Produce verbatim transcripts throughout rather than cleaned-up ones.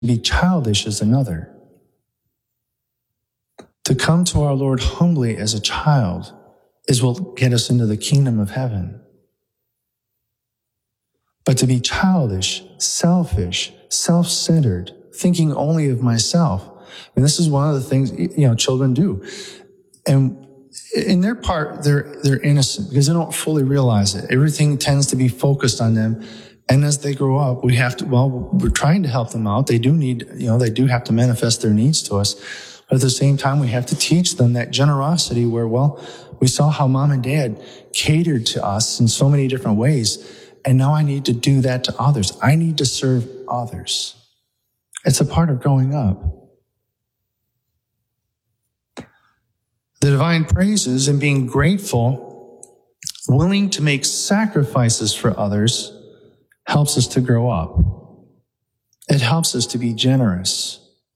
be childish is another. To come to our Lord humbly as a child is what will get us into the kingdom of heaven. But to be childish, selfish, self-centered, thinking only of myself, and this is one of the things, you know, children do. And in their part, they're, they're innocent because they don't fully realize it. Everything tends to be focused on them. And as they grow up, we have to, well, we're trying to help them out. They do need, you know, they do have to manifest their needs to us. But at the same time, we have to teach them that generosity where, well, we saw how mom and dad catered to us in so many different ways. And now I need to do that to others. I need to serve others. It's a part of growing up. The divine praises and being grateful, willing to make sacrifices for others, helps us to grow up. It helps us to be generous.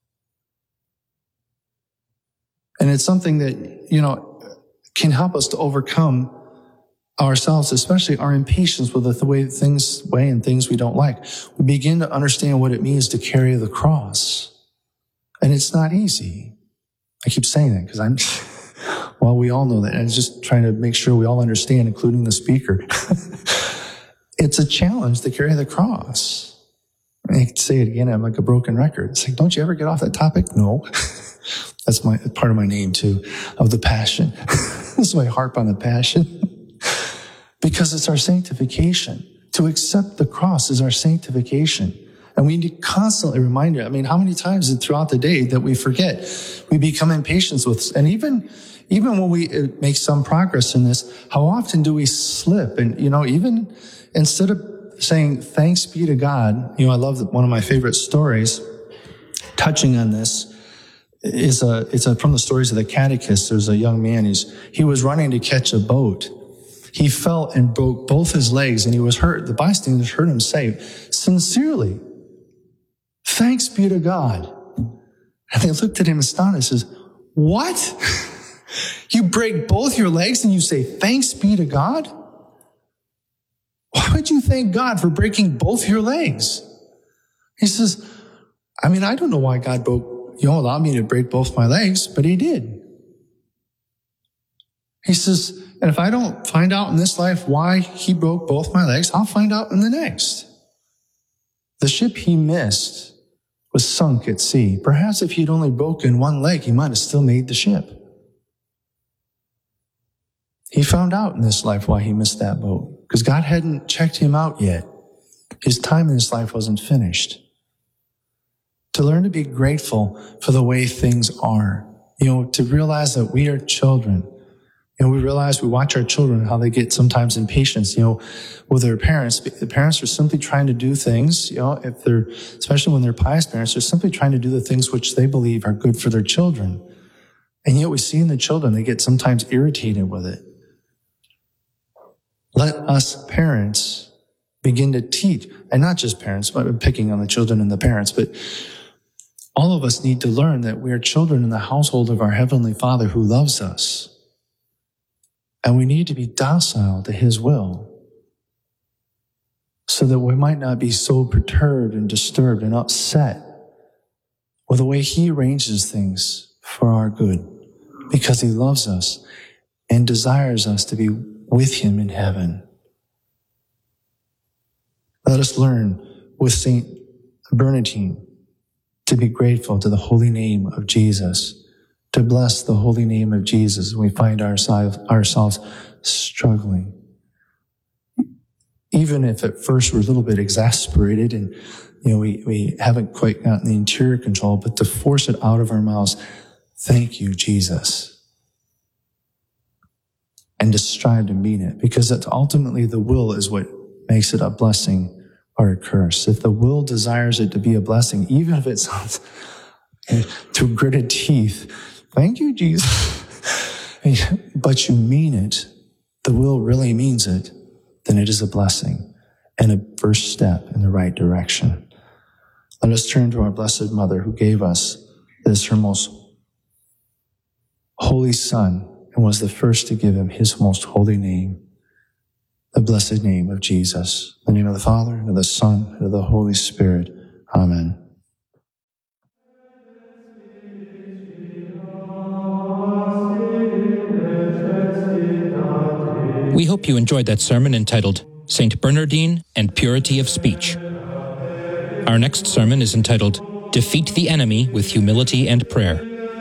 And it's something that, you know, can help us to overcome ourselves, especially our impatience with the way things, way and things we don't like. We begin to understand what it means to carry the cross. And it's not easy. I keep saying that because I'm, well, we all know that. And I'm just trying to make sure we all understand, including the speaker. It's a challenge to carry the cross. I can say it again, I'm like a broken record. It's like, don't you ever get off that topic? No. That's my part of my name too, of the passion. This is why I harp on the passion. Because it's our sanctification. To accept the cross is our sanctification. And we need to constantly remind it. I mean, how many times throughout the day that we forget? We become impatient with, and even, even when we make some progress in this, how often do we slip? And, you know, even instead of saying, thanks be to God, you know, I love that one of my favorite stories touching on this is a, it's a, from the stories of the catechist. There's a young man, he's, he was running to catch a boat. He fell and broke both his legs and he was hurt. The bystanders heard him say, sincerely, thanks be to God. And they looked at him astonished and says, what? You break both your legs and you say, thanks be to God? Why would you thank God for breaking both your legs? He says, I mean, I don't know why God broke, you know, allowed me to break both my legs, but he did. He says, and if I don't find out in this life why he broke both my legs, I'll find out in the next. The ship he missed was sunk at sea. Perhaps if he'd only broken one leg, he might have still made the ship. He found out in this life why he missed that boat, because God hadn't checked him out yet. His time in this life wasn't finished. To learn to be grateful for the way things are, you know, to realize that we are children. And we realize we watch our children, how they get sometimes impatient, you know, with their parents. The parents are simply trying to do things, you know, if they're, especially when they're pious parents, they're simply trying to do the things which they believe are good for their children. And yet we see in the children, they get sometimes irritated with it. Let us parents begin to teach, and not just parents, but I'm picking on the children and the parents, but all of us need to learn that we are children in the household of our Heavenly Father who loves us. And we need to be docile to his will so that we might not be so perturbed and disturbed and upset with the way he arranges things for our good, because he loves us and desires us to be with him in heaven. Let us learn with Saint Bernardine to be grateful to the holy name of Jesus, to bless the holy name of Jesus when we find ourselves, ourselves struggling. Even if at first we're a little bit exasperated and, you know, we, we haven't quite gotten the interior control, but to force it out of our mouths, thank you, Jesus. And to strive to mean it, because that's ultimately the will is what makes it a blessing or a curse. If the will desires it to be a blessing, even if it sounds through gritted teeth, thank you, Jesus. But you mean it, the will really means it, then it is a blessing and a first step in the right direction. Let us turn to our Blessed Mother who gave us this, her most holy Son, and was the first to give him his most holy name, the blessed name of Jesus. In the name of the Father, and of the Son, and of the Holy Spirit. Amen. hope you enjoyed that sermon entitled Saint Bernardine and Purity of Speech. Our next sermon is entitled Defeat the Enemy with Humility and Prayer.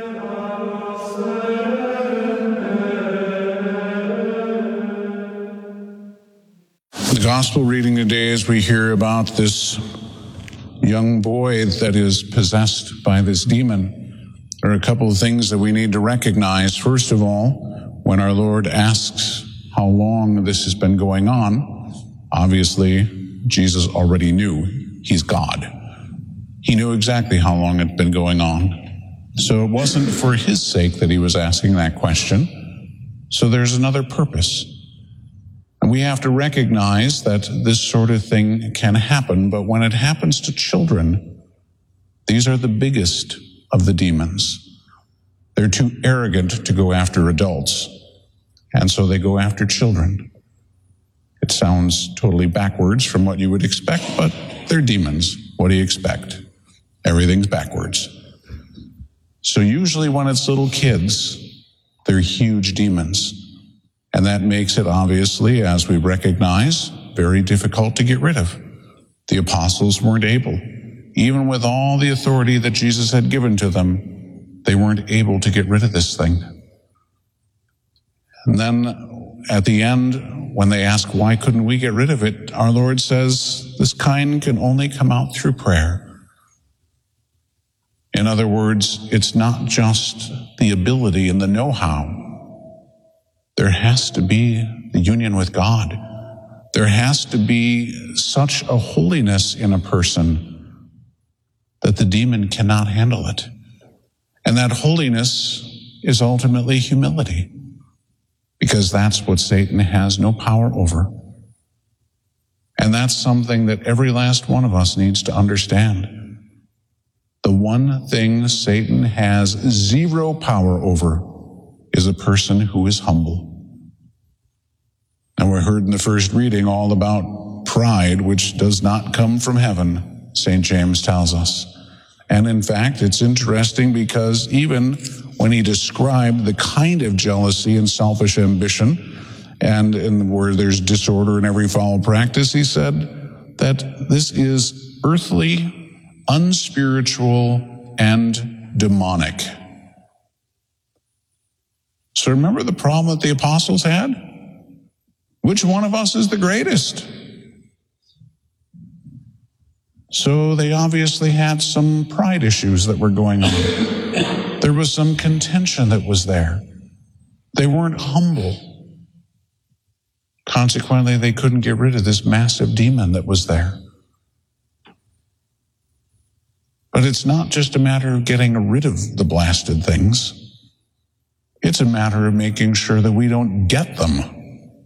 The gospel reading today, as we hear about this young boy that is possessed by this demon, there are a couple of things that we need to recognize. First of all, when our Lord asks how long this has been going on, obviously Jesus already knew. He's God. He knew exactly how long it had been going on. So it wasn't for his sake that he was asking that question. So there's another purpose. And we have to recognize that this sort of thing can happen, but when it happens to children, these are the biggest of the demons. They're too arrogant to go after adults, and so they go after children. It sounds totally backwards from what you would expect, but they're demons. What do you expect? Everything's backwards. So usually when it's little kids, they're huge demons. And that makes it, obviously, as we recognize, very difficult to get rid of. The apostles weren't able. Even with all the authority that Jesus had given to them, they weren't able to get rid of this thing. And then at the end, when they ask, why couldn't we get rid of it? Our Lord says, this kind can only come out through prayer. In other words, it's not just the ability and the know-how. There has to be the union with God. There has to be such a holiness in a person that the demon cannot handle it. And that holiness is ultimately humility, because that's what Satan has no power over. And that's something that every last one of us needs to understand. The one thing Satan has zero power over is a person who is humble. And we heard in the first reading all about pride, which does not come from heaven, Saint James tells us. And in fact, it's interesting because even when he described the kind of jealousy and selfish ambition, and in where there's disorder in every foul practice, he said that this is earthly, unspiritual, and demonic. So remember the problem that the apostles had? Which one of us is the greatest? So they obviously had some pride issues that were going on. There was some contention that was there. They weren't humble. Consequently, they couldn't get rid of this massive demon that was there. But it's not just a matter of getting rid of the blasted things. It's a matter of making sure that we don't get them.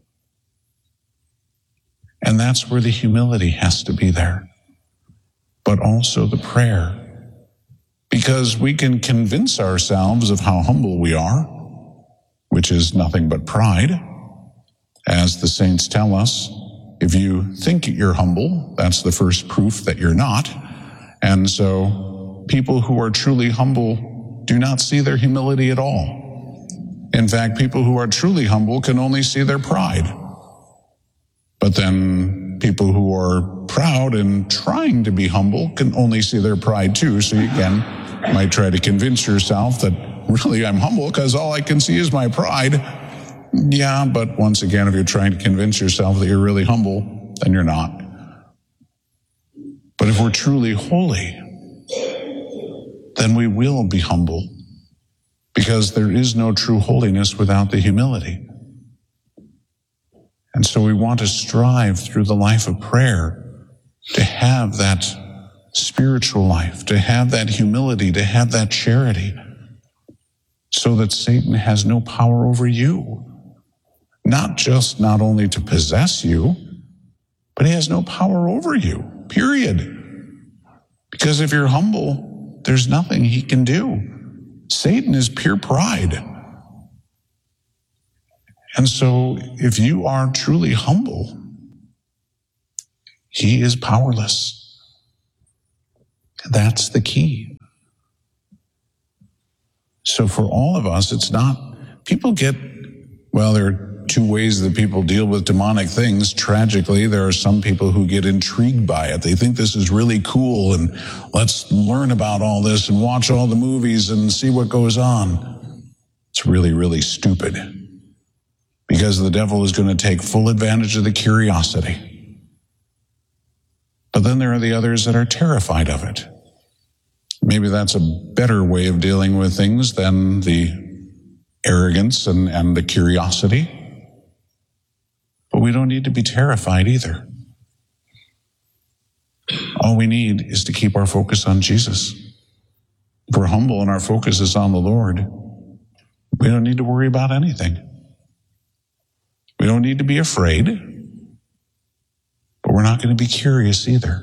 And that's where the humility has to be there. But also the prayer. Because we can convince ourselves of how humble we are, which is nothing but pride. As the saints tell us, if you think you're humble, that's the first proof that you're not. And so people who are truly humble do not see their humility at all. In fact, people who are truly humble can only see their pride. But then people who are proud and trying to be humble can only see their pride too. So you again might try to convince yourself that really I'm humble because all I can see is my pride. Yeah, but once again, if you're trying to convince yourself that you're really humble, then you're not. But if we're truly holy, then we will be humble, because there is no true holiness without the humility. And so we want to strive through the life of prayer to have that spiritual life, to have that humility, to have that charity, so that Satan has no power over you. Not just not only to possess you, but he has no power over you, period. Because if you're humble, there's nothing he can do. Satan is pure pride. And so if you are truly humble, he is powerless. That's the key. So for all of us, it's not, people get, well, there are two two ways that people deal with demonic things. Tragically, there are some people who get intrigued by it. They think this is really cool, and let's learn about all this and watch all the movies and see what goes on. It's really, really stupid, because the devil is going to take full advantage of the curiosity. But then there are the others that are terrified of it. Maybe that's a better way of dealing with things than the arrogance and, and the curiosity. But we don't need to be terrified either. All we need is to keep our focus on Jesus. If we're humble and our focus is on the Lord, we don't need to worry about anything. We don't need to be afraid, but we're not going to be curious either.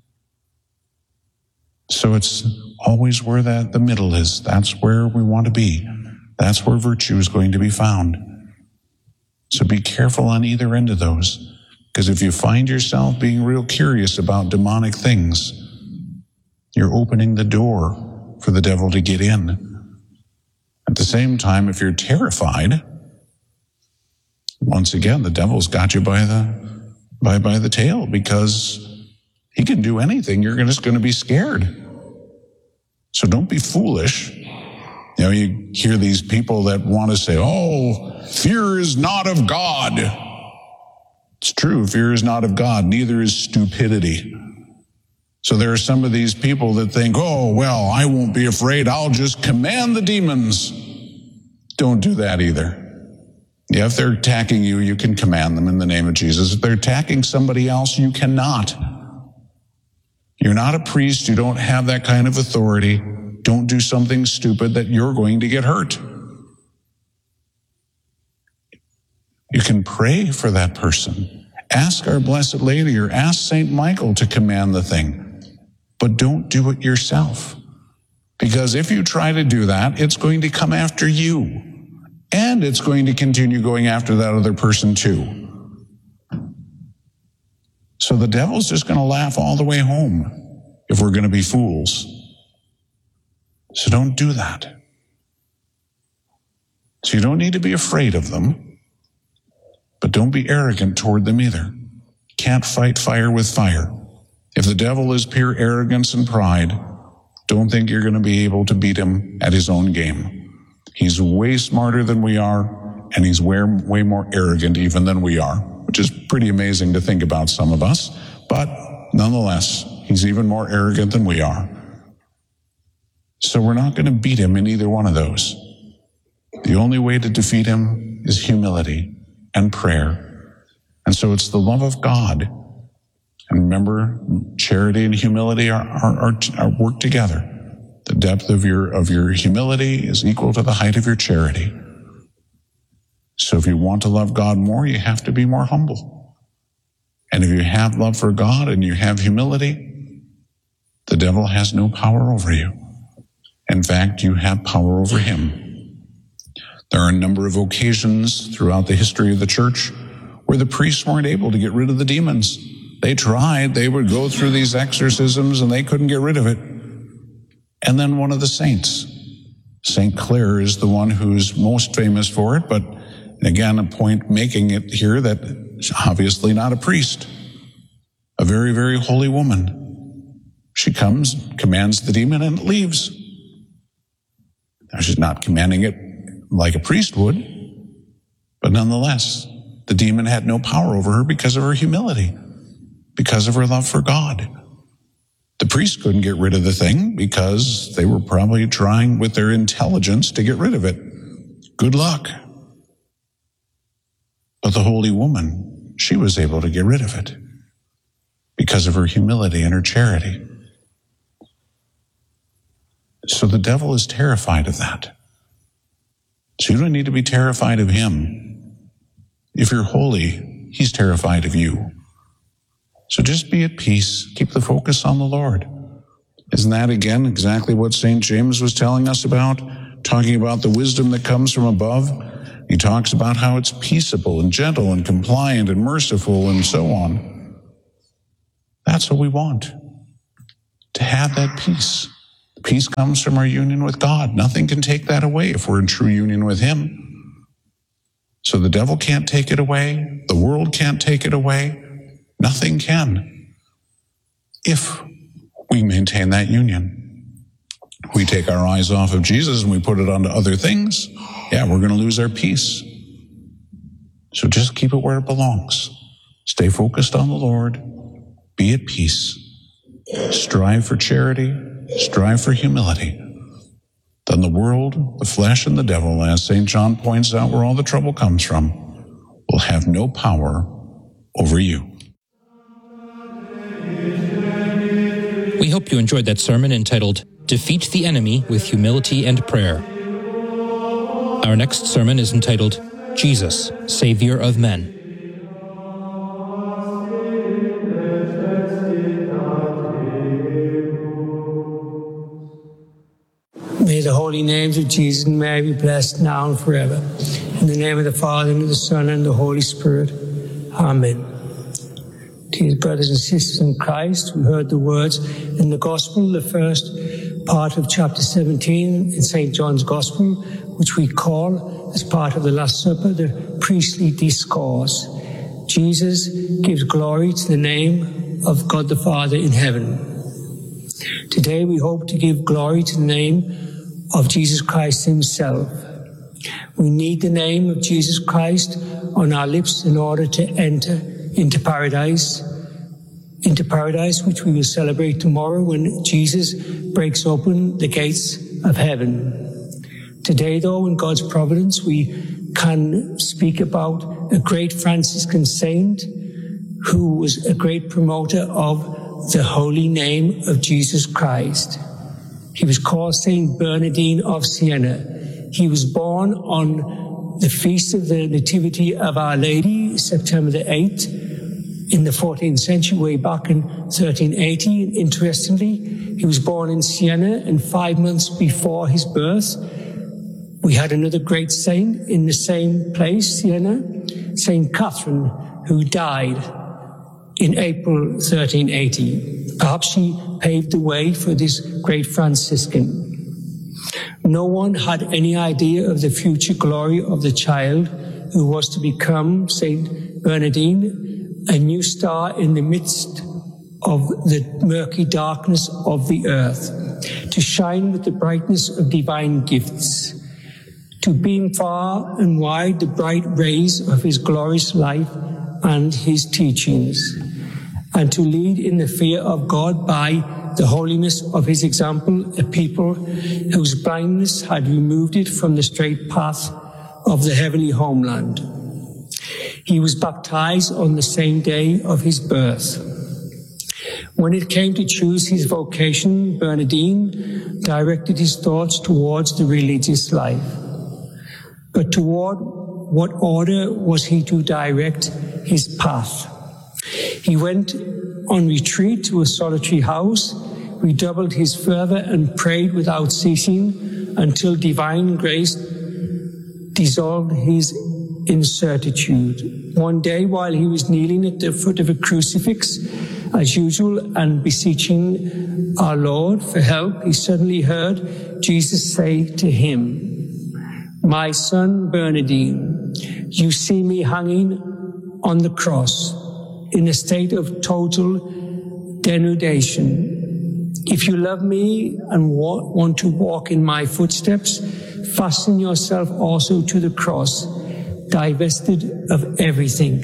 So it's always where that the middle is. That's where we want to be. That's where virtue is going to be found. So be careful on either end of those, because if you find yourself being real curious about demonic things, you're opening the door for the devil to get in. At the same time, if you're terrified, once again, the devil's got you by the by by the tail, because he can do anything. You're just going to be scared. So don't be foolish. You know, you hear these people that want to say, oh, fear is not of God. It's true, fear is not of God, neither is stupidity. So there are some of these people that think, oh, well, I won't be afraid, I'll just command the demons. Don't do that either. Yeah, if they're attacking you, you can command them in the name of Jesus. If they're attacking somebody else, you cannot. You're not a priest, you don't have that kind of authority. Don't do something stupid that you're going to get hurt. You can pray for that person. Ask our Blessed Lady or ask Saint Michael to command the thing. But don't do it yourself. Because if you try to do that, it's going to come after you. And it's going to continue going after that other person too. So the devil's just going to laugh all the way home if we're going to be fools. So don't do that. So you don't need to be afraid of them, but don't be arrogant toward them either. Can't fight fire with fire. If the devil is pure arrogance and pride, don't think you're going to be able to beat him at his own game. He's way smarter than we are, and he's way, way more arrogant even than we are, which is pretty amazing to think about some of us. But nonetheless, he's even more arrogant than we are. So we're not going to beat him in either one of those. The only way to defeat him is humility and prayer. And so it's the love of God. And remember, charity and humility are, are, are, are work together. The depth of your, of your humility is equal to the height of your charity. So if you want to love God more, you have to be more humble. And if you have love for God and you have humility, the devil has no power over you. In fact, you have power over him. There are a number of occasions throughout the history of the church where the priests weren't able to get rid of the demons. They tried. They would go through these exorcisms and they couldn't get rid of it. And then one of the saints, Saint Clare, is the one who's most famous for it, but again, a point making it here that she's obviously not a priest, a very, very holy woman. She comes, commands the demon, and it leaves. Now, she's not commanding it like a priest would, but nonetheless, the demon had no power over her because of her humility, because of her love for God. The priest couldn't get rid of the thing because they were probably trying with their intelligence to get rid of it. Good luck. But the holy woman, she was able to get rid of it because of her humility and her charity. So the devil is terrified of that. So you don't need to be terrified of him. If you're holy, he's terrified of you. So just be at peace. Keep the focus on the Lord. Isn't that, again, exactly what Saint James was telling us about? Talking about the wisdom that comes from above. He talks about how it's peaceable and gentle and compliant and merciful and so on. That's what we want. To have that peace. Peace comes from our union with God. Nothing can take that away if we're in true union with him. So the devil can't take it away. The world can't take it away. Nothing can. If we maintain that union. We take our eyes off of Jesus and we put it onto other things. Yeah, we're going to lose our peace. So just keep it where it belongs. Stay focused on the Lord. Be at peace. Strive for charity. Strive for humility. Then the world, the flesh, and the devil, as Saint John points out where all the trouble comes from, will have no power over you. We hope you enjoyed that sermon entitled, Defeat the Enemy with Humility and Prayer. Our next sermon is entitled, Jesus, Savior of Men. May the holy names of Jesus and Mary be blessed now and forever. In the name of the Father, and of the Son, and the Holy Spirit. Amen. Dear brothers and sisters in Christ, we heard the words in the Gospel, the first part of chapter seventeen in Saint John's Gospel, which we call, as part of the Last Supper, the priestly discourse. Jesus gives glory to the name of God the Father in heaven. Today we hope to give glory to the name of Jesus Christ himself. We need the name of Jesus Christ on our lips in order to enter into paradise, into paradise which we will celebrate tomorrow when Jesus breaks open the gates of heaven. Today, though, in God's providence, we can speak about a great Franciscan saint who was a great promoter of the holy name of Jesus Christ. He was called Saint Bernardine of Siena. He was born on the feast of the Nativity of Our Lady, September the eighth, in the fourteenth century, way back in thirteen eighty. And interestingly, he was born in Siena, and five months before his birth, we had another great saint in the same place, Siena, Saint Catherine, who died in April thirteen eighty. Perhaps she paved the way for this great Franciscan. No one had any idea of the future glory of the child who was to become Saint Bernardine, a new star in the midst of the murky darkness of the earth, to shine with the brightness of divine gifts, to beam far and wide the bright rays of his glorious life and his teachings, and to lead in the fear of God by the holiness of his example, a people whose blindness had removed it from the straight path of the heavenly homeland. He was baptized on the same day of his birth. When it came to choose his vocation, Bernardine directed his thoughts towards the religious life. But toward what order was he to direct his path? He went on retreat to a solitary house, redoubled his fervor, and prayed without ceasing until divine grace dissolved his incertitude. One day, while he was kneeling at the foot of a crucifix, as usual, and beseeching our Lord for help, he suddenly heard Jesus say to him, "My son Bernardine, you see me hanging on the cross in a state of total denudation. If you love me and want to walk in my footsteps, fasten yourself also to the cross, divested of everything."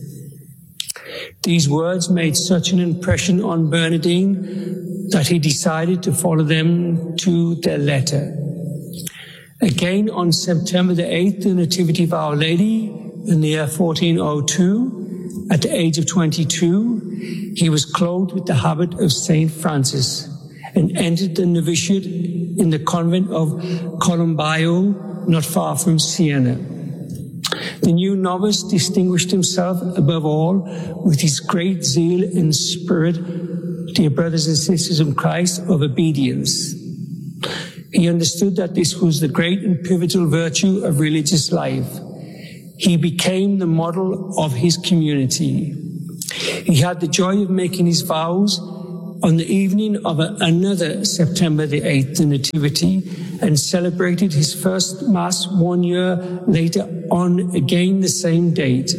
These words made such an impression on Bernardine that he decided to follow them to their letter. Again, on September the eighth, the Nativity of Our Lady, in the year fourteen oh two, at the age of twenty-two, he was clothed with the habit of Saint Francis and entered the novitiate in the convent of Colombaio, not far from Siena. The new novice distinguished himself above all with his great zeal and spirit, dear brothers and sisters in Christ, of obedience. He understood that this was the great and pivotal virtue of religious life. He became the model of his community. He had the joy of making his vows on the evening of a, another September the eighth, the Nativity, and celebrated his first Mass one year later on again the same date.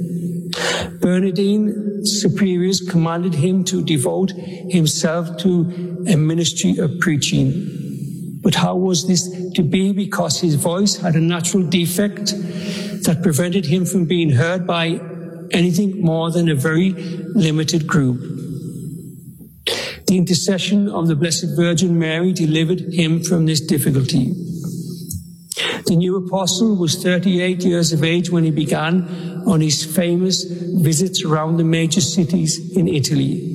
Bernardine superiors commanded him to devote himself to a ministry of preaching. But how was this to be? Because his voice had a natural defect that prevented him from being heard by anything more than a very limited group. The intercession of the Blessed Virgin Mary delivered him from this difficulty. The new apostle was thirty-eight years of age when he began on his famous visits around the major cities in Italy.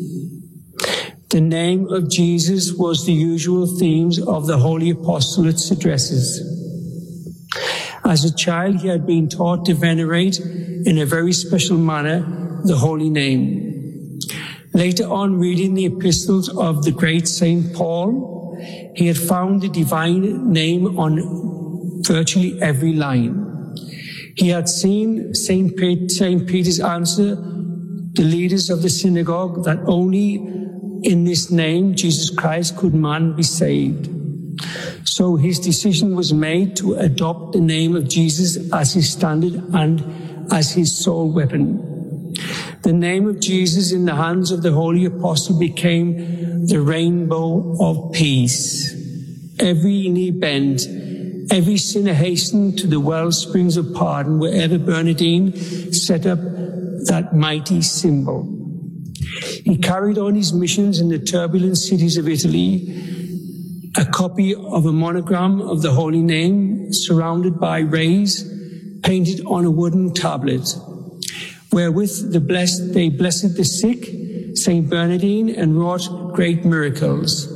The name of Jesus was the usual themes of the Holy Apostolate's addresses. As a child, he had been taught to venerate in a very special manner the holy name. Later on, reading the epistles of the great Saint Paul, he had found the divine name on virtually every line. He had seen Saint Peter's answer the leaders of the synagogue that only in this name, Jesus Christ, could man be saved. So his decision was made to adopt the name of Jesus as his standard and as his sole weapon. The name of Jesus in the hands of the Holy Apostle became the rainbow of peace. Every knee bent, every sinner hastened to the well springs of pardon wherever Bernardine set up that mighty symbol. He carried on his missions in the turbulent cities of Italy, a copy of a monogram of the holy name surrounded by rays painted on a wooden tablet, wherewith the blessed, they blessed the sick, Saint Bernardine, and wrought great miracles.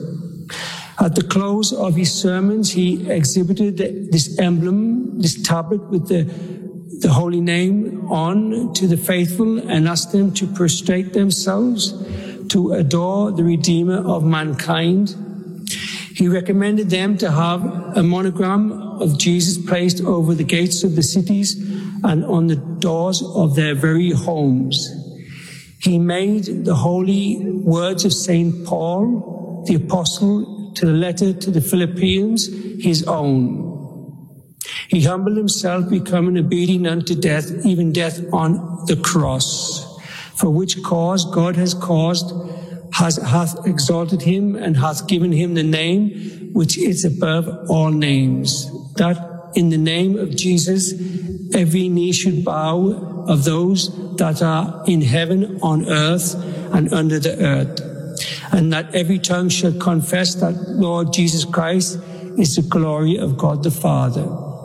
At the close of his sermons, he exhibited this emblem, this tablet with the, the holy name on to the faithful and asked them to prostrate themselves to adore the Redeemer of mankind. He recommended them to have a monogram of Jesus placed over the gates of the cities and on the doors of their very homes. He made the holy words of Saint Paul, the apostle, to the letter to the Philippians, his own. He humbled himself, becoming obedient unto death, even death on the cross, for which cause God has caused Has, hath exalted him and hath given him the name which is above all names, that in the name of Jesus every knee should bow of those that are in heaven, on earth, and under the earth, and that every tongue shall confess that Lord Jesus Christ is the glory of God the Father.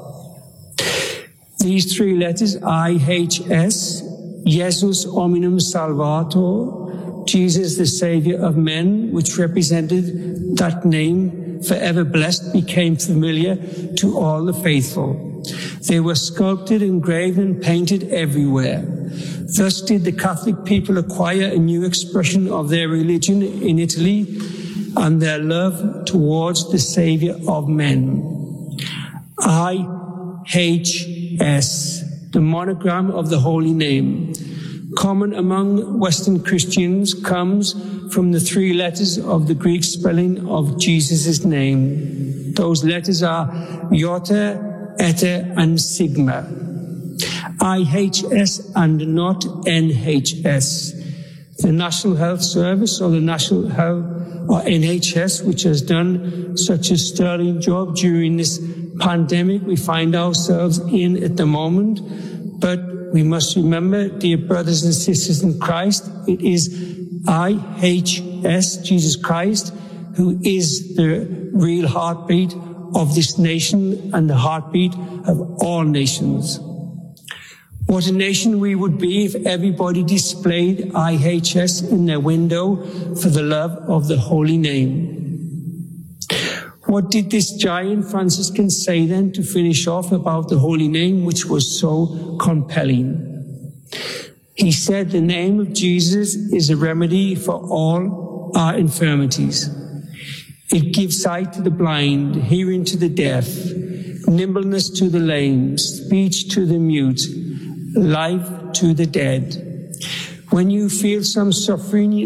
These three letters, I H S, Jesus Hominum Salvator, Jesus, the Savior of men, which represented that name, forever blessed, became familiar to all the faithful. They were sculpted, engraved, and painted everywhere. Thus did the Catholic people acquire a new expression of their religion in Italy and their love towards the Savior of men. I H S, the monogram of the holy name, common among Western Christians, comes from the three letters of the Greek spelling of Jesus' name. Those letters are Iota, Eta, and Sigma. I H S and not N H S. The National Health Service, or the National Health, or N H S, which has done such a sterling job during this pandemic we find ourselves in at the moment. But we must remember, dear brothers and sisters in Christ, it is I H S, Jesus Christ, who is the real heartbeat of this nation and the heartbeat of all nations. What a nation we would be if everybody displayed I H S in their window for the love of the holy name. What did this giant Franciscan say then to finish off about the holy name, which was so compelling? He said, the name of Jesus is a remedy for all our infirmities. It gives sight to the blind, hearing to the deaf, nimbleness to the lame, speech to the mute, life to the dead. When you feel some suffering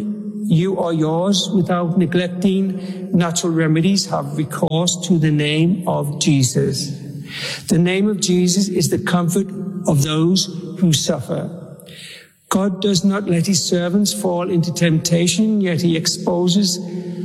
you or yours, without neglecting natural remedies, have recourse to the name of Jesus. The name of Jesus is the comfort of those who suffer. God does not let his servants fall into temptation, yet he exposes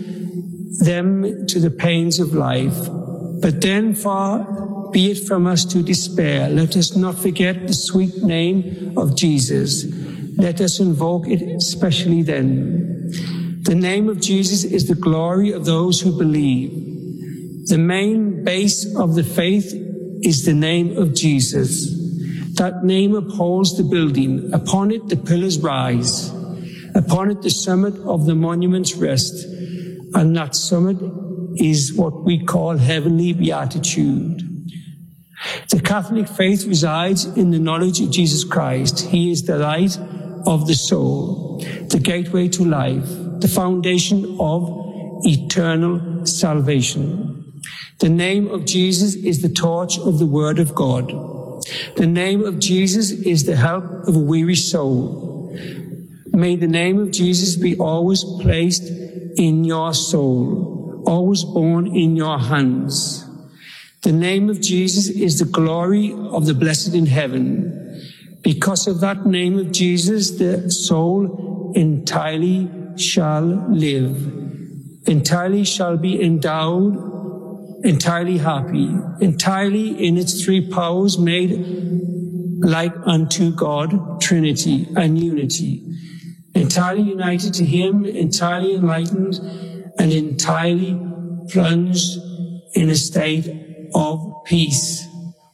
them to the pains of life. But then far be it from us to despair. Let us not forget the sweet name of Jesus. Let us invoke it especially then. The name of Jesus is the glory of those who believe. The main base of the faith is the name of Jesus. That name upholds the building. Upon it the pillars rise. Upon it the summit of the monuments rest. And that summit is what we call heavenly beatitude. The Catholic faith resides in the knowledge of Jesus Christ. He is the light of the soul, the gateway to life, the foundation of eternal salvation. The name of Jesus is the torch of the Word of God. The name of Jesus is the help of a weary soul. May the name of Jesus be always placed in your soul, always borne in your hands. The name of Jesus is the glory of the blessed in heaven. Because of that name of Jesus, the soul entirely shall live, entirely shall be endowed, entirely happy, entirely in its three powers made like unto God, Trinity and unity, entirely united to him, entirely enlightened, and entirely plunged in a state of peace.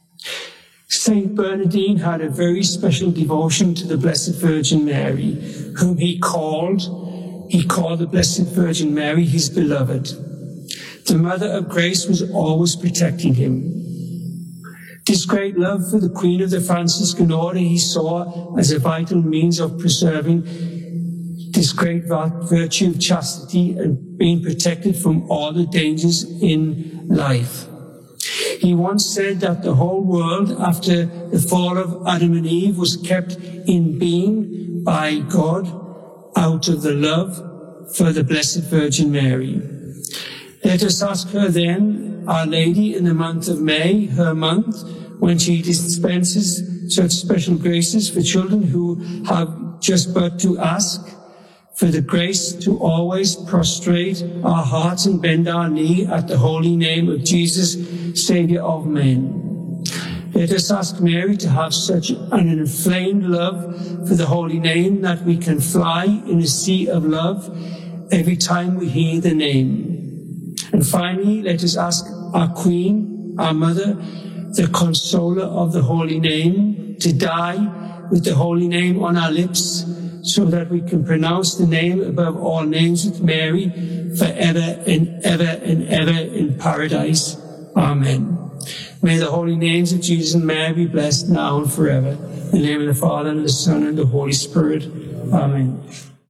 Saint Bernardine had a very special devotion to the Blessed Virgin Mary, whom he called, he called the Blessed Virgin Mary his beloved. The Mother of Grace was always protecting him. This great love for the Queen of the Franciscan Order he saw as a vital means of preserving this great virtue of chastity and being protected from all the dangers in life. He once said that the whole world after the fall of Adam and Eve was kept in being by God out of the love for the Blessed Virgin Mary. Let us ask her then, Our Lady, in the month of May, her month, when she dispenses such special graces for children who have just but to ask, for the grace to always prostrate our hearts and bend our knee at the holy name of Jesus, Saviour of men. Let us ask Mary to have such an inflamed love for the holy name that we can fly in a sea of love every time we hear the name. And finally, let us ask our Queen, our Mother, the consoler of the holy name, to die with the holy name on our lips, so that we can pronounce the name above all names with Mary forever and ever and ever in paradise. Amen. May the holy names of Jesus and Mary be blessed now and forever. In the name of the Father, and the Son, and the Holy Spirit. Amen.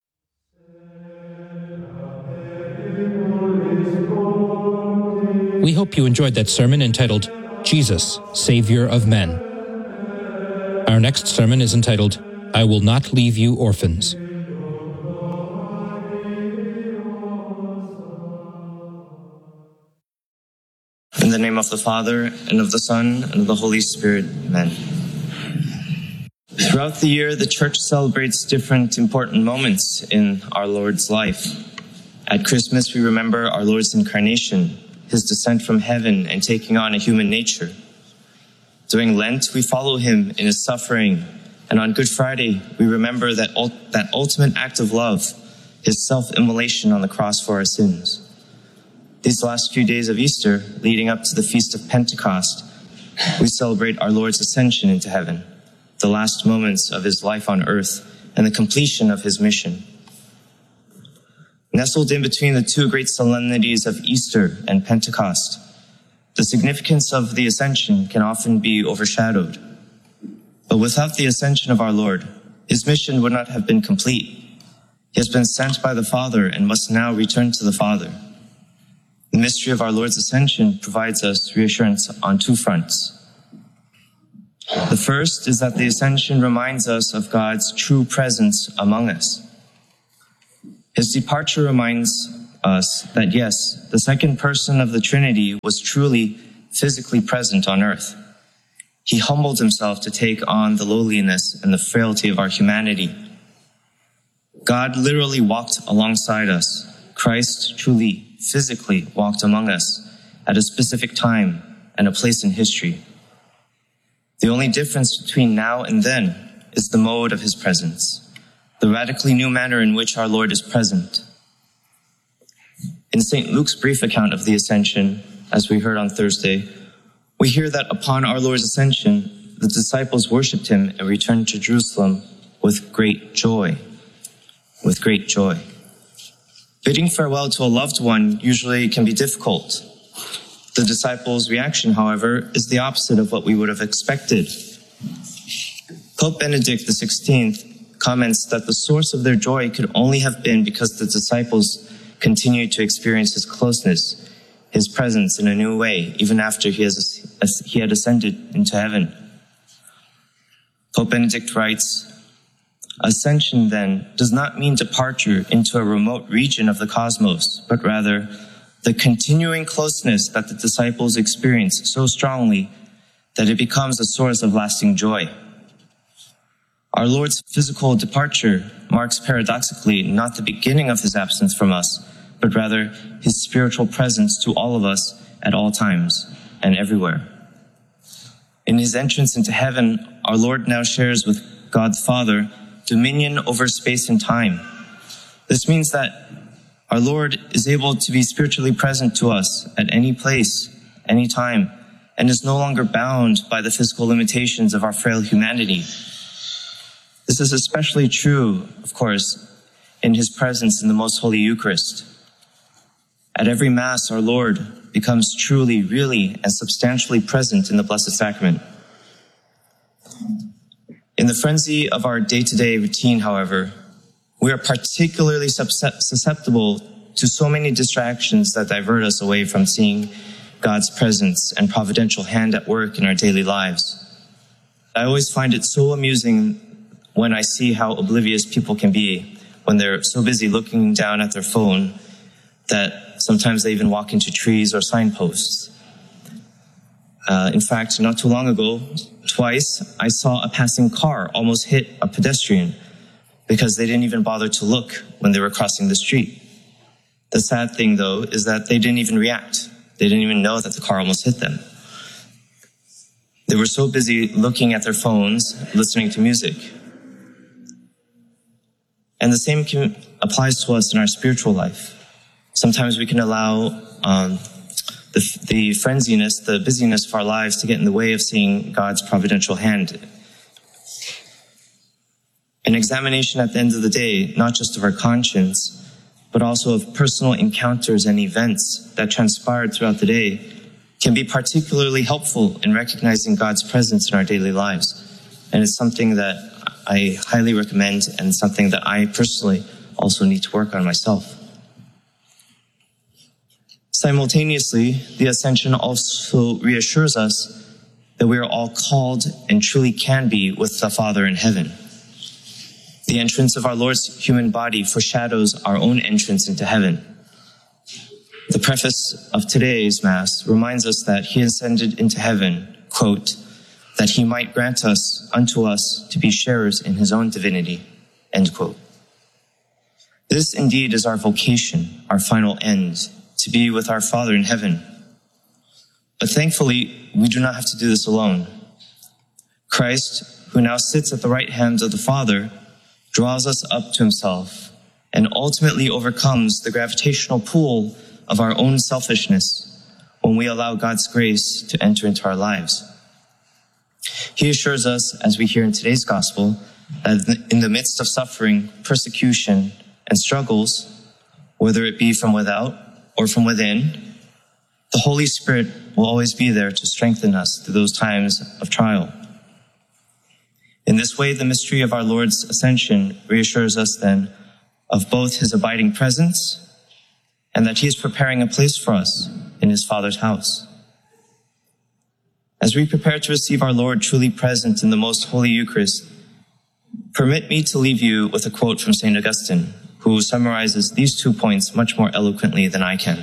We hope you enjoyed that sermon entitled, Jesus, Savior of Men. Our next sermon is entitled, I Will Not Leave You Orphans. In the name of the Father, and of the Son, and of the Holy Spirit. Amen. Throughout the year, the Church celebrates different important moments in our Lord's life. At Christmas, we remember our Lord's incarnation, his descent from heaven and taking on a human nature. During Lent, we follow him in his suffering. And on Good Friday, we remember that, ult- that ultimate act of love, his self-immolation on the cross for our sins. These last few days of Easter, leading up to the Feast of Pentecost, we celebrate our Lord's ascension into heaven, the last moments of his life on earth, and the completion of his mission. Nestled in between the two great solemnities of Easter and Pentecost, the significance of the ascension can often be overshadowed. But without the ascension of our Lord, his mission would not have been complete. He has been sent by the Father and must now return to the Father. The mystery of our Lord's ascension provides us reassurance on two fronts. The first is that the ascension reminds us of God's true presence among us. His departure reminds us that yes, the second person of the Trinity was truly physically present on earth. He humbled himself to take on the lowliness and the frailty of our humanity. God literally walked alongside us. Christ truly, physically walked among us at a specific time and a place in history. The only difference between now and then is the mode of his presence, the radically new manner in which our Lord is present. In Saint Luke's brief account of the Ascension, as we heard on Thursday, we hear that upon our Lord's ascension, the disciples worshipped him and returned to Jerusalem with great joy. With great joy. Bidding farewell to a loved one usually can be difficult. The disciples' reaction, however, is the opposite of what we would have expected. Pope Benedict the sixteenth comments that the source of their joy could only have been because the disciples continued to experience his closeness, his presence in a new way, even after he, has, he had ascended into heaven. Pope Benedict writes, "Ascension, then, does not mean departure into a remote region of the cosmos, but rather the continuing closeness that the disciples experience so strongly that it becomes a source of lasting joy." Our Lord's physical departure marks paradoxically not the beginning of his absence from us, but rather his spiritual presence to all of us at all times and everywhere. In his entrance into heaven, our Lord now shares with God the Father dominion over space and time. This means that our Lord is able to be spiritually present to us at any place, any time, and is no longer bound by the physical limitations of our frail humanity. This is especially true, of course, in his presence in the Most Holy Eucharist. At every Mass, our Lord becomes truly, really, and substantially present in the Blessed Sacrament. In the frenzy of our day-to-day routine, however, we are particularly susceptible to so many distractions that divert us away from seeing God's presence and providential hand at work in our daily lives. I always find it so amusing when I see how oblivious people can be when they're so busy looking down at their phone that sometimes they even walk into trees or signposts. Uh, in fact, not too long ago, twice I saw a passing car almost hit a pedestrian because they didn't even bother to look when they were crossing the street. The sad thing, though, is that they didn't even react. They didn't even know that the car almost hit them. They were so busy looking at their phones, listening to music. And the same can, applies to us in our spiritual life. Sometimes we can allow um, the, the frenziness, the busyness of our lives to get in the way of seeing God's providential hand. An examination at the end of the day, not just of our conscience, but also of personal encounters and events that transpired throughout the day, can be particularly helpful in recognizing God's presence in our daily lives. And it's something that I highly recommend and something that I personally also need to work on myself. Simultaneously, the Ascension also reassures us that we are all called and truly can be with the Father in heaven. The entrance of our Lord's human body foreshadows our own entrance into heaven. The preface of today's Mass reminds us that he ascended into heaven, quote, that he might grant us unto us to be sharers in his own divinity, end quote. This indeed is our vocation, our final end, to be with our Father in heaven. But thankfully, we do not have to do this alone. Christ, who now sits at the right hand of the Father, draws us up to himself and ultimately overcomes the gravitational pull of our own selfishness when we allow God's grace to enter into our lives. He assures us, as we hear in today's gospel, that in the midst of suffering, persecution, and struggles, whether it be from without or from within, the Holy Spirit will always be there to strengthen us through those times of trial. In this way, the mystery of our Lord's ascension reassures us then of both his abiding presence and that he is preparing a place for us in his Father's house. As we prepare to receive our Lord truly present in the most holy Eucharist, permit me to leave you with a quote from Saint Augustine, who who summarizes these two points much more eloquently than I can.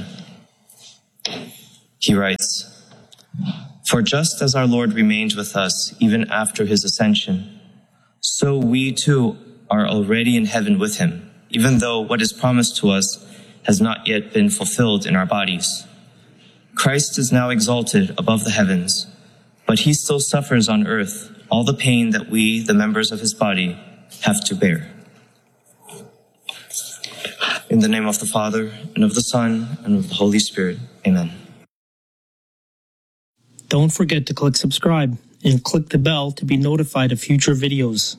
He writes, "For just as our Lord remained with us even after his ascension, so we too are already in heaven with him, even though what is promised to us has not yet been fulfilled in our bodies. Christ is now exalted above the heavens, but he still suffers on earth all the pain that we, the members of his body, have to bear." In the name of the Father, and of the Son, and of the Holy Spirit. Amen. Don't forget to click subscribe and click the bell to be notified of future videos.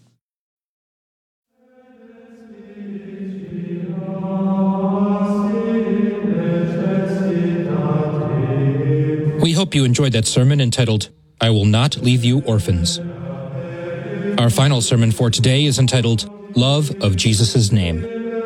We hope you enjoyed that sermon entitled, "I Will Not Leave You Orphans." Our final sermon for today is entitled, "Love of Jesus' Name."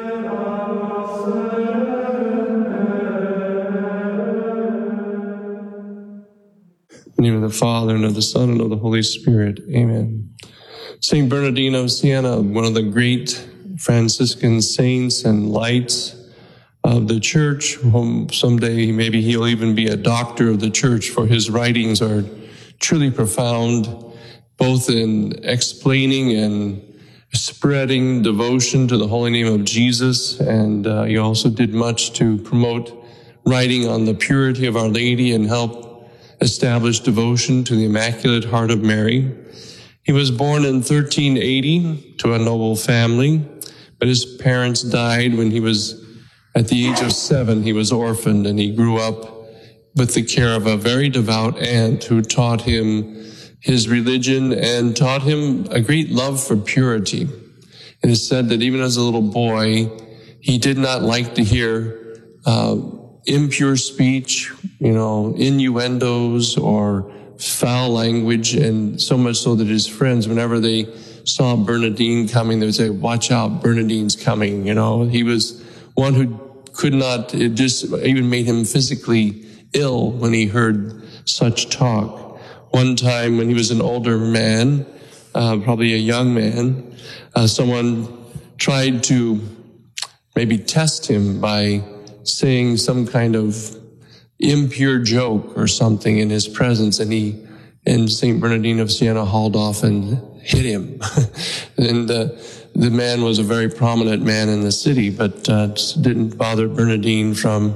In the name of the Father, and of the Son, and of the Holy Spirit. Amen. Saint Bernardino of Siena, one of the great Franciscan saints and lights of the Church, whom someday maybe he'll even be a doctor of the Church, for his writings are truly profound, both in explaining and spreading devotion to the holy name of Jesus. And uh, he also did much to promote writing on the purity of Our Lady and help establish devotion to the Immaculate Heart of Mary. He was born in thirteen eighty to a noble family, but his parents died when he was at the age of seven. He was orphaned, and he grew up with the care of a very devout aunt who taught him his religion and taught him a great love for purity. It is said that even as a little boy, he did not like to hear uh, impure speech, you know, innuendos or foul language, and so much so that his friends, whenever they saw Bernardine coming, they would say, "Watch out, Bernardine's coming." You know, he was one who could not, it just even made him physically ill when he heard such talk. One time when he was an older man, uh, probably a young man, uh, someone tried to maybe test him by saying some kind of impure joke or something in his presence, and he and Saint Bernardine of Siena hauled off and hit him. and uh, the man was a very prominent man in the city, but uh, didn't bother Bernardine from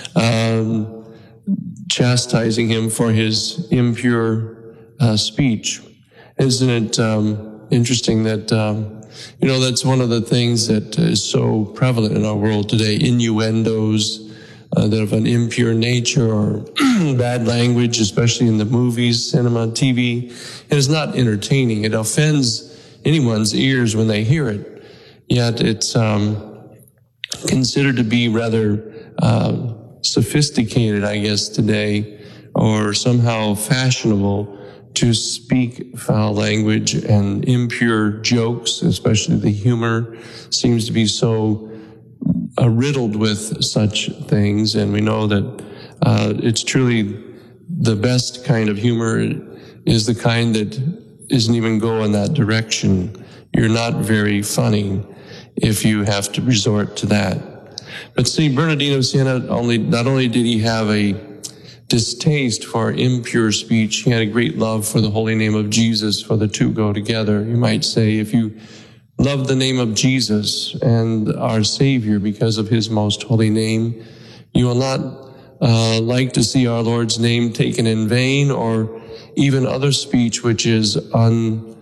um, chastising him for his impure uh, speech. Isn't it um, interesting that um, you know, that's one of the things that is so prevalent in our world today, innuendos uh, that of an impure nature or bad language, especially in the movies, cinema, T V. And it's not entertaining. It offends anyone's ears when they hear it. Yet it's um, considered to be rather uh, sophisticated, I guess, today, or somehow fashionable to speak foul language and impure jokes, especially the humor seems to be so uh, riddled with such things. And we know that uh, it's truly the best kind of humor is the kind that isn't even go in that direction. You're not very funny if you have to resort to that. But Saint Bernardino of Siena, only, not only did he have a distaste for impure speech, he had a great love for the holy name of Jesus, for the two go together. You might say, if you love the name of Jesus and our Savior because of his most holy name, you will not uh, like to see our Lord's name taken in vain, or even other speech which is un,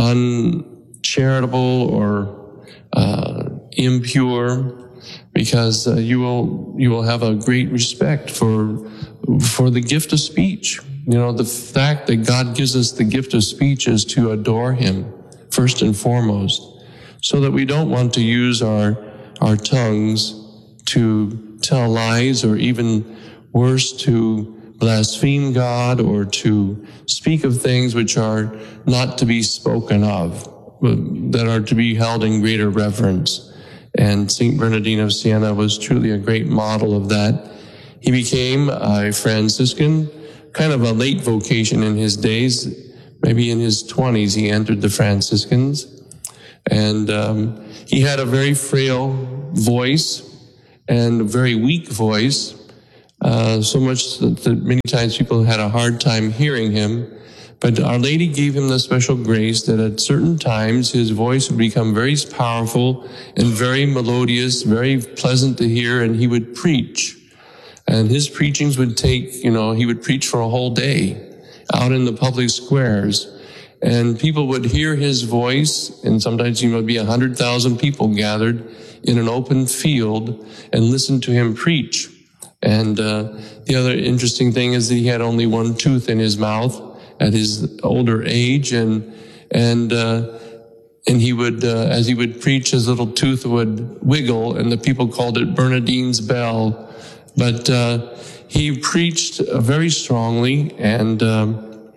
uncharitable or uh, impure, because uh, you will you will have a great respect for for the gift of speech. You know, the fact that God gives us the gift of speech is to adore him first and foremost, so that we don't want to use our our tongues to tell lies, or even worse, to blaspheme God, or to speak of things which are not to be spoken of, that are to be held in greater reverence. And Saint Bernardine of Siena was truly a great model of that. He became a Franciscan, kind of a late vocation in his days. Maybe in his twenties he entered the Franciscans. And um, he had a very frail voice and a very weak voice, uh, so much that, that many times people had a hard time hearing him. But Our Lady gave him the special grace that at certain times his voice would become very powerful and very melodious, very pleasant to hear, and he would preach. And his preachings would take, you know, he would preach for a whole day out in the public squares. And people would hear his voice, and sometimes there would be a hundred thousand people gathered in an open field and listen to him preach. And uh, the other interesting thing is that he had only one tooth in his mouth at his older age, and and uh, and he would, uh, as he would preach, his little tooth would wiggle, and the people called it Bernadine's bell. But uh, he preached very strongly, and um,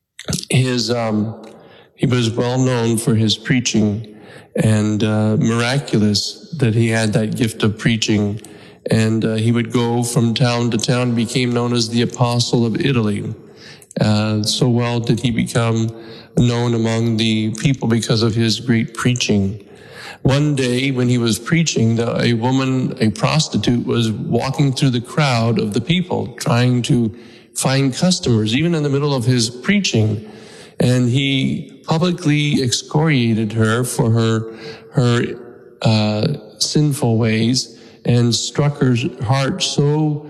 his um, he was well known for his preaching, and uh, miraculous that he had that gift of preaching. And uh, he would go from town to town, became known as the Apostle of Italy. Uh, so well did he become known among the people because of his great preaching. One day when he was preaching, the, a woman, a prostitute, was walking through the crowd of the people trying to find customers, even in the middle of his preaching. And he publicly excoriated her for her, her uh, sinful ways and struck her heart so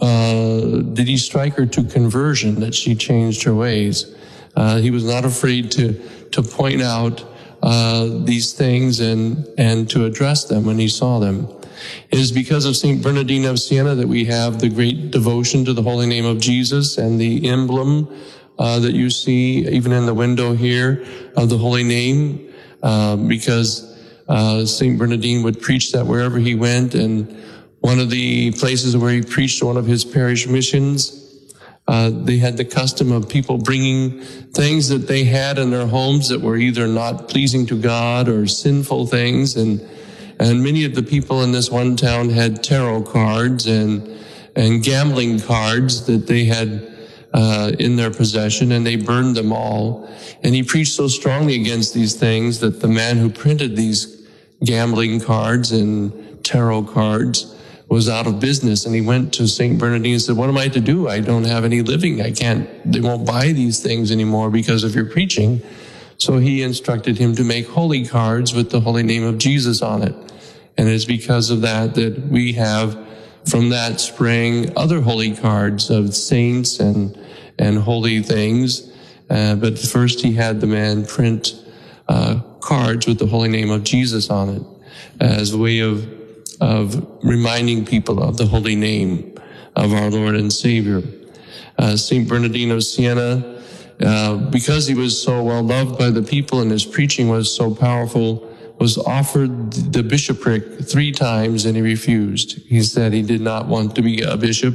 Uh, did he strike her to conversion that she changed her ways. Uh, he was not afraid to to point out uh, these things and and to address them when he saw them. It is because of Saint Bernardine of Siena that we have the great devotion to the holy name of Jesus, and the emblem uh, that you see even in the window here of the holy name, uh, because uh, Saint Bernardine would preach that wherever he went. And one of the places where he preached one of his parish missions, uh, they had the custom of people bringing things that they had in their homes that were either not pleasing to God or sinful things. And, and many of the people in this one town had tarot cards and, and gambling cards that they had, uh, in their possession, and they burned them all. And he preached so strongly against these things that the man who printed these gambling cards and tarot cards was out of business, and he went to Saint Bernardine and said, "What am I to do? I don't have any living. I can't, they won't buy these things anymore because of your preaching." So he instructed him to make holy cards with the holy name of Jesus on it. And it's because of that that we have, from that sprang other holy cards of saints and, and holy things. Uh, but first he had the man print uh, cards with the holy name of Jesus on it as a way of of reminding people of the holy name of our Lord and Savior. Uh, Saint Bernardine of Siena, uh, because he was so well loved by the people and his preaching was so powerful, was offered the bishopric three times and he refused. He said he did not want to be a bishop.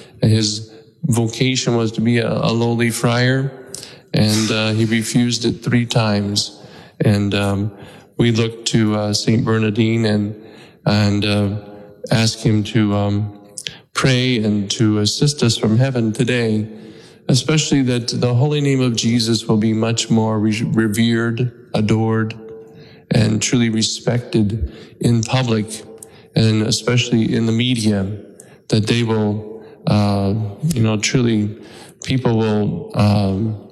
His vocation was to be a, a lowly friar, and uh, he refused it three times. And um, we look to uh, Saint Bernardine and and uh, ask him to um, pray and to assist us from heaven today, especially that the holy name of Jesus will be much more re- revered, adored, and truly respected in public, and especially in the media, that they will, uh, you know, truly, people will um,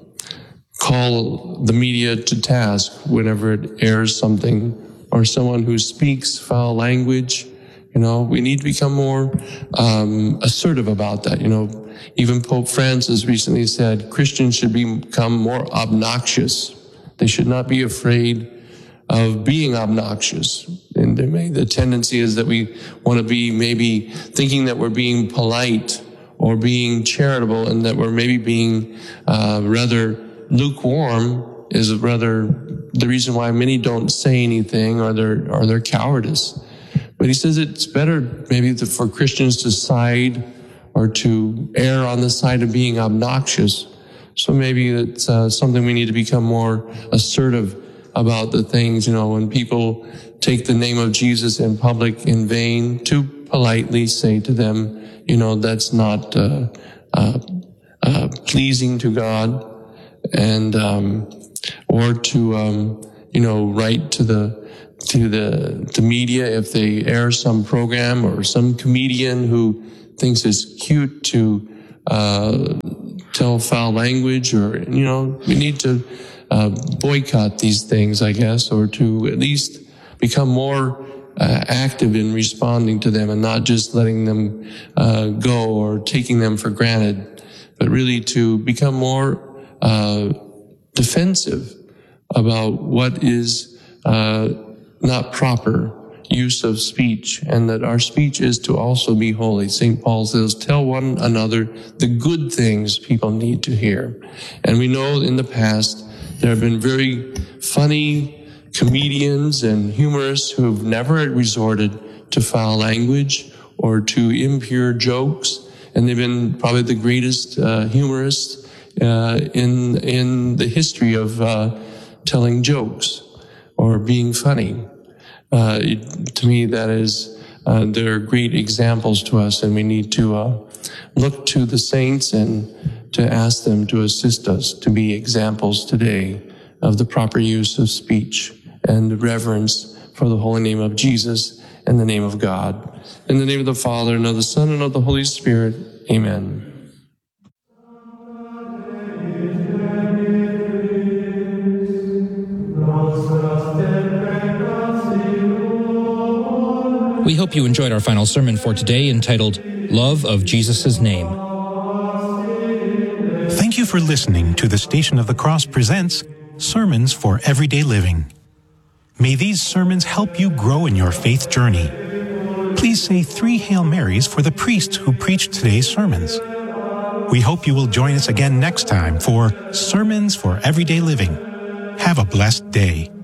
call the media to task whenever it airs something, or someone who speaks foul language. You know, we need to become more um, assertive about that. You know, even Pope Francis recently said Christians should become more obnoxious. They should not be afraid of being obnoxious. And there may, the tendency is that we want to be maybe thinking that we're being polite or being charitable, and that we're maybe being uh, rather lukewarm is rather the reason why many don't say anything, or their or their cowardice. But he says it's better maybe to, for Christians to side or to err on the side of being obnoxious. So maybe it's uh, something we need to become more assertive about the things, you know, when people take the name of Jesus in public in vain, to politely say to them, you know, that's not uh, uh, uh, pleasing to God, and um, or to um, you know, write to the to the to media if they air some program or some comedian who thinks it's cute to uh, tell foul language, or, you know, we need to uh, boycott these things, I guess, or to at least become more uh, active in responding to them and not just letting them uh, go or taking them for granted, but really to become more uh, defensive about what is uh, not proper use of speech, and that our speech is to also be holy. Saint Paul says, tell one another the good things people need to hear. And we know in the past there have been very funny comedians and humorists who have never resorted to foul language or to impure jokes, and they've been probably the greatest uh, humorists uh, in in the history of uh, telling jokes or being funny. Uh, it, to me, that is, uh, they're great examples to us, and we need to uh, look to the saints and to ask them to assist us to be examples today of the proper use of speech and the reverence for the holy name of Jesus and the name of God. In the name of the Father, and of the Son, and of the Holy Spirit. Amen. We hope you enjoyed our final sermon for today, entitled Love of Jesus' Name. Thank you for listening to the Station of the Cross presents Sermons for Everyday Living. May these sermons help you grow in your faith journey. Please say three Hail Marys for the priest who preached today's sermons. We hope you will join us again next time for Sermons for Everyday Living. Have a blessed day.